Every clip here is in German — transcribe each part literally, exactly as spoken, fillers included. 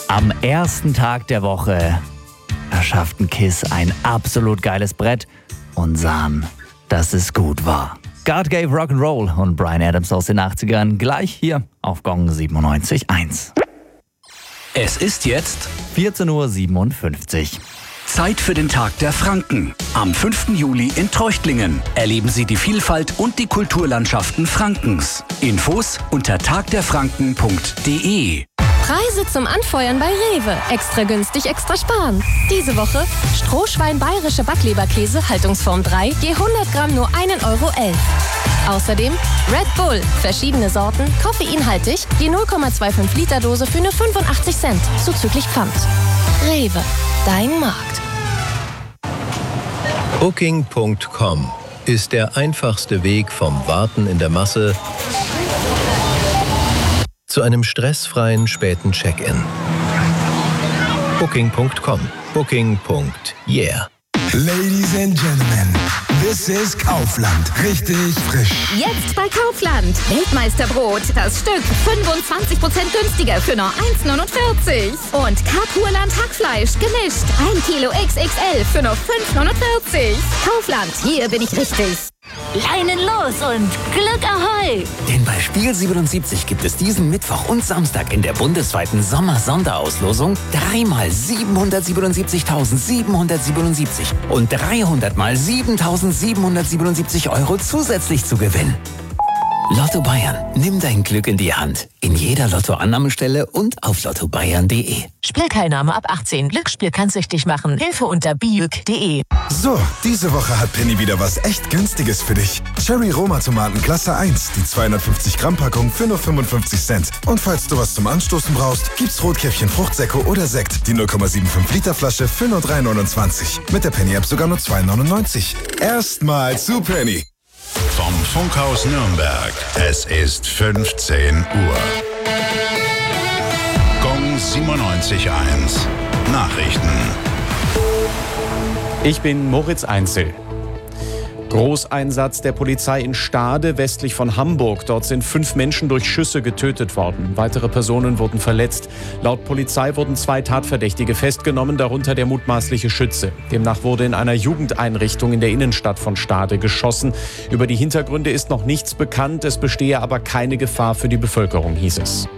Am ersten Tag der Woche erschafften Kiss ein absolut geiles Brett und sahen, dass es gut war. God Gave Rock'n'Roll und Bryan Adams aus den achtzigern gleich hier auf Gong siebenundneunzig Komma eins. Es ist jetzt vierzehn Uhr siebenundfünfzig. Zeit für den Tag der Franken. Am fünften Juli in Treuchtlingen erleben Sie die Vielfalt und die Kulturlandschaften Frankens. Infos unter tagderfranken punkt de. Preise zum Anfeuern bei Rewe. Extra günstig, extra sparen. Diese Woche Strohschwein bayerische Backleberkäse, Haltungsform drei, je hundert Gramm nur einen Euro elf. Außerdem Red Bull, verschiedene Sorten, koffeinhaltig, je null Komma fünfundzwanzig Liter Dose für nur fünfundachtzig Cent, zuzüglich Pfand. Rewe, dein Markt. Booking Punkt com ist der einfachste Weg vom Warten in der Masse zu einem stressfreien späten Check-in. Booking Punkt com. Booking. Yeah. Ladies and Gentlemen, this is Kaufland. Richtig frisch. Jetzt bei Kaufland. Weltmeisterbrot, das Stück fünfundzwanzig Prozent günstiger für nur eins Komma neunundvierzig. Und Karpurland Hackfleisch gemischt. ein Kilo X X L für nur fünf Komma neunundvierzig. Kaufland, hier bin ich richtig. Leinen los und Glück Ahoi! Denn bei Spiel siebenundsiebzig gibt es diesen Mittwoch und Samstag in der bundesweiten Sommer-Sonderauslosung dreimal siebenhundertsiebenundsiebzigtausendsiebenhundertsiebenundsiebzig und dreihundert mal siebentausendsiebenhundertsiebenundsiebzig Euro zusätzlich zu gewinnen. Lotto Bayern, nimm dein Glück in die Hand. In jeder Lottoannahmestelle und auf lotto bayern punkt de. Spielteilnahme ab achtzehn. Glücksspiel kann süchtig machen. Hilfe unter biüg punkt de. So, diese Woche hat Penny wieder was echt Günstiges für dich. Cherry Roma Tomaten Klasse eins, die zweihundertfünfzig Gramm Packung für nur fünfundfünfzig Cent. Und falls du was zum Anstoßen brauchst, gibt's Rotkäppchen Fruchtsäcke oder Sekt, die null Komma fünfundsiebzig Liter Flasche für nur drei Euro neunundzwanzig. Mit der Penny App sogar nur zwei Euro neunundneunzig. Erstmal zu Penny. Vom Funkhaus Nürnberg. Es ist fünfzehn Uhr. Gong siebenundneunzig Komma eins. Nachrichten. Ich bin Moritz Einzel. Großeinsatz der Polizei in Stade, westlich von Hamburg. Dort sind fünf Menschen durch Schüsse getötet worden. Weitere Personen wurden verletzt. Laut Polizei wurden zwei Tatverdächtige festgenommen, darunter der mutmaßliche Schütze. Demnach wurde in einer Jugendeinrichtung in der Innenstadt von Stade geschossen. Über die Hintergründe ist noch nichts bekannt. Es bestehe aber keine Gefahr für die Bevölkerung, hieß es.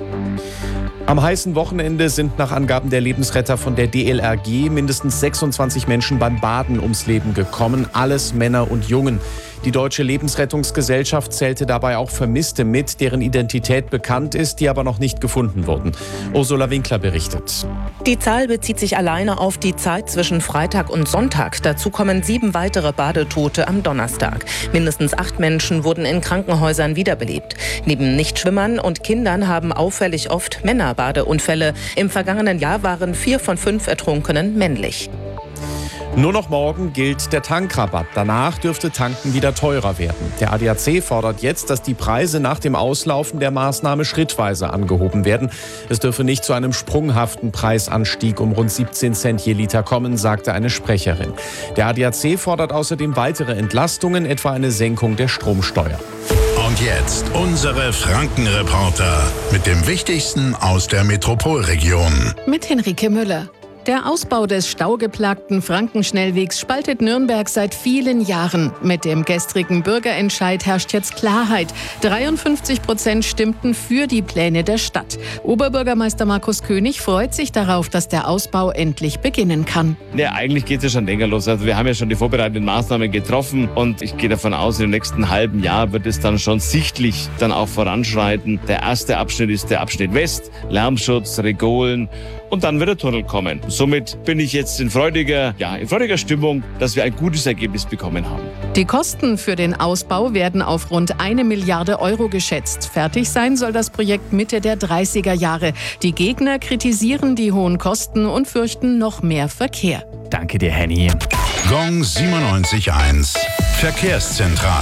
Am heißen Wochenende sind nach Angaben der Lebensretter von der D L R G mindestens sechsundzwanzig Menschen beim Baden ums Leben gekommen, alles Männer und Jungen. Die Deutsche Lebensrettungsgesellschaft zählte dabei auch Vermisste mit, deren Identität bekannt ist, die aber noch nicht gefunden wurden. Ursula Winkler berichtet. Die Zahl bezieht sich alleine auf die Zeit zwischen Freitag und Sonntag. Dazu kommen sieben weitere Badetote am Donnerstag. Mindestens acht Menschen wurden in Krankenhäusern wiederbelebt. Neben Nichtschwimmern und Kindern haben auffällig oft Männer Badeunfälle. Im vergangenen Jahr waren vier von fünf Ertrunkenen männlich. Nur noch morgen gilt der Tankrabatt. Danach dürfte Tanken wieder teurer werden. Der A D A C fordert jetzt, dass die Preise nach dem Auslaufen der Maßnahme schrittweise angehoben werden. Es dürfe nicht zu einem sprunghaften Preisanstieg um rund siebzehn Cent je Liter kommen, sagte eine Sprecherin. Der A D A C fordert außerdem weitere Entlastungen, etwa eine Senkung der Stromsteuer. Und jetzt unsere Frankenreporter mit dem Wichtigsten aus der Metropolregion. Mit Henrike Müller. Der Ausbau des staugeplagten Frankenschnellwegs spaltet Nürnberg seit vielen Jahren. Mit dem gestrigen Bürgerentscheid herrscht jetzt Klarheit. dreiundfünfzig Prozent stimmten für die Pläne der Stadt. Oberbürgermeister Markus König freut sich darauf, dass der Ausbau endlich beginnen kann. Ja, eigentlich geht es ja schon länger los. Also wir haben ja schon die vorbereitenden Maßnahmen getroffen und ich gehe davon aus, im nächsten halben Jahr wird es dann schon sichtlich dann auch voranschreiten. Der erste Abschnitt ist der Abschnitt West, Lärmschutz, Regolen. Und dann wird der Tunnel kommen. Somit bin ich jetzt in freudiger, ja, in freudiger Stimmung, dass wir ein gutes Ergebnis bekommen haben. Die Kosten für den Ausbau werden auf rund eine Milliarde Euro geschätzt. Fertig sein soll das Projekt Mitte der dreißiger Jahre. Die Gegner kritisieren die hohen Kosten und fürchten noch mehr Verkehr. Danke dir, Henny. Gong siebenundneunzig Komma eins. Verkehrszentrale.